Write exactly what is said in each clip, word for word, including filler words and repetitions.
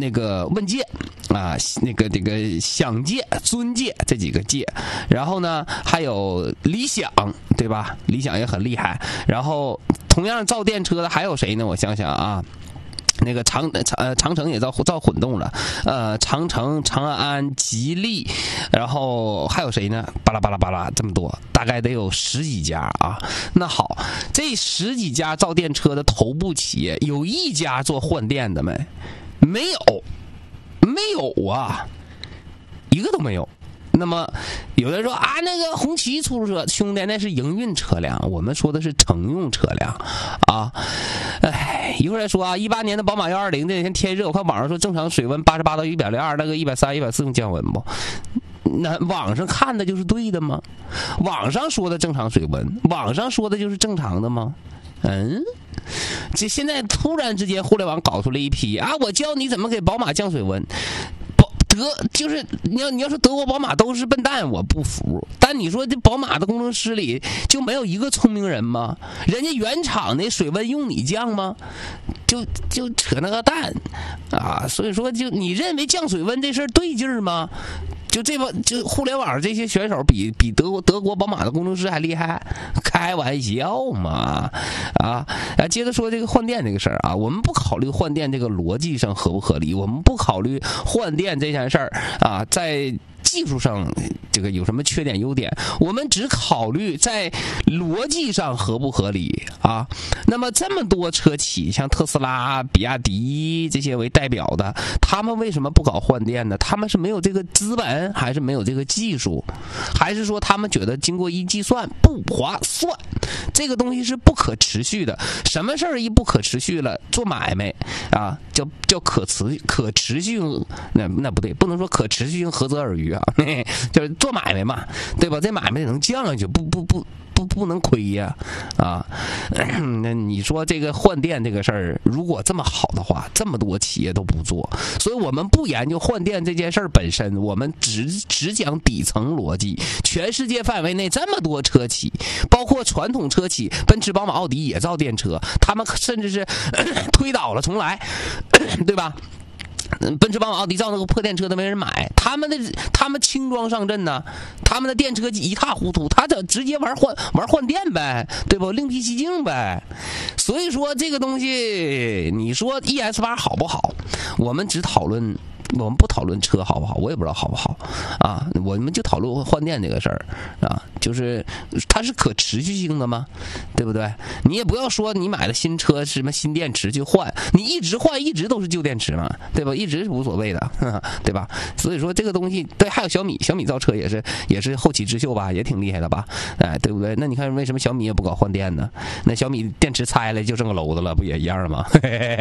那个问界啊，那个这个想界、尊界这几个界，然后呢还有理想，对吧？理想也很厉害。然后同样造电车的还有谁呢？我想想啊。那个长长呃长城也造造混动了，呃长城、长安、吉利，然后还有谁呢？巴拉巴拉巴拉这么多，大概得有十几家啊。那好，这十几家造电车的头部企业，有一家做换电的没？没有，没有啊，一个都没有。那么有人说啊，那个红旗出租车，兄弟，那是营运车辆，我们说的是乘用车辆啊。哎，一会儿再说啊。一八年的宝马幺二零这几天天热，我看网上说正常水温八十八到一百零二，那个一百三、一百四用降温不？那网上看的就是对的吗？网上说的正常水温，网上说的就是正常的吗？嗯，这现在突然之间互联网搞出了一批啊，我教你怎么给宝马降水温。德就是你要你要说德国宝马都是笨蛋，我不服。但你说这宝马的工程师里就没有一个聪明人吗？人家原厂的水温用你降吗？就就扯那个蛋啊！所以说，就你认为降水温这事儿对劲儿吗？就这帮就互联网上这些选手比比德国德国宝马的工程师还厉害，开玩笑嘛啊！啊，接着说这个换电这个事儿啊，我们不考虑换电这个逻辑上合不合理，我们不考虑换电这件事儿啊，在技术上这个有什么缺点优点，我们只考虑在逻辑上合不合理啊。那么这么多车企，像特斯拉、比亚迪这些为代表的，他们为什么不搞换电呢？他们是没有这个资本，还是没有这个技术，还是说他们觉得经过一计算不划算？这个东西是不可持续的。什么事儿一不可持续了，做买卖啊，叫叫可持可持续，那那不对，不能说可持续性合则而渔啊，就是做买卖嘛，对吧？这买卖得能降下去，不不不不不能亏呀，啊！那你说这个换电这个事儿，如果这么好的话，这么多企业都不做，所以我们不研究换电这件事儿本身，我们只只讲底层逻辑。全世界范围内这么多车企，包括传统车企，奔驰、宝马、奥迪也造电车，他们甚至是推倒了重来，对吧？奔驰、宝马、奥迪造那个破电车都没人买，他们的他们轻装上阵呢，他们的电车一塌糊涂，他就直接玩换玩换电呗，对不？另辟蹊径呗。所以说这个东西，你说 E S 八 好不好？我们只讨论。我们不讨论车好不好，我也不知道好不好啊，我们就讨论换电这个事儿啊，就是它是可持续性的吗？对不对？你也不要说你买了新车什么新电池去换，你一直换一直都是旧电池嘛，对吧？一直是无所谓的，对吧？所以说这个东西，对，还有小米，小米造车也是也是后起之秀吧，也挺厉害的吧，哎，对不对？那你看为什么小米也不搞换电呢？那小米电池拆了就剩个篓子了，不也一样吗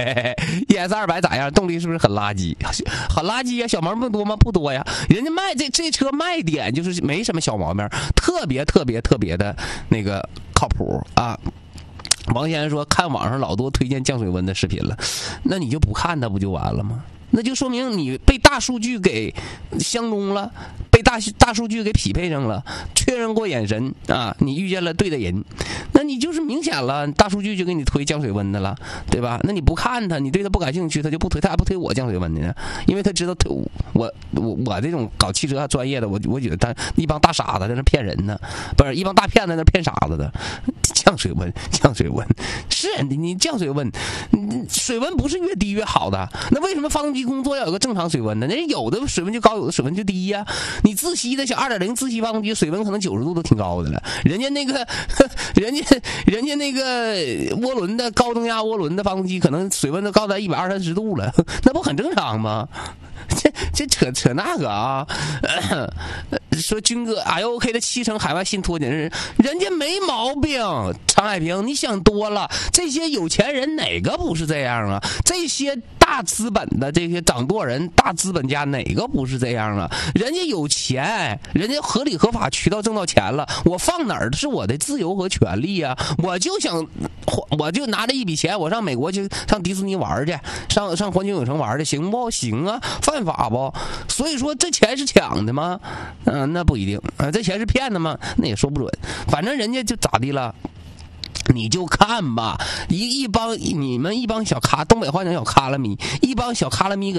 ？E S 二百咋样？动力是不是很垃圾？很垃圾呀，小毛病多吗？不多呀。人家卖这这车卖点就是没什么小毛病，特别特别特别的那个靠谱啊。王先生说看网上老多推荐降水温的视频了，那你就不看它不就完了吗？那就说明你被大数据给相中了，被大大数据给匹配上了，确认过眼神啊，你遇见了对的人，那你就是明显了，大数据就给你推降水温的了，对吧？那你不看它，你对它不感兴趣，它就不推，它还不推我降水温的呢，因为他知道推我我我这种搞汽车专业的，我我觉得他一帮大傻子在那骗人呢，不是一帮大骗子在那骗傻子的，降水温降水温是你你降水温，水温不是越低越好的，那为什么发动机工作要有个正常水温呢？人有的水温就高，有的水温就低呀。你自吸的小 二点零 自吸发动机水温可能九十度都挺高的了，人家那个人家人家那个涡轮的高增压涡轮的发动机可能水温都高达一百二三十度了，那不很正常吗？这这扯扯那个啊，说军哥 I O K 的七成海外信托人，人家没毛病。常海平，你想多了，这些有钱人哪个不是这样啊？这些大资本的这些掌舵人、大资本家哪个不是这样啊？人家有钱，人家合理合法渠道挣到钱了，我放哪儿是我的自由和权利啊！我就想，我就拿着一笔钱，我上美国去上迪士尼玩去，上上环球影城玩去，行不行啊？犯法不？所以说这钱是抢的吗？嗯、呃，那不一定啊、呃。这钱是骗的吗？那也说不准。反正人家就咋地了。你就看吧，一一帮你们一帮小咖，东北话讲小卡拉咪，一帮小卡拉咪搁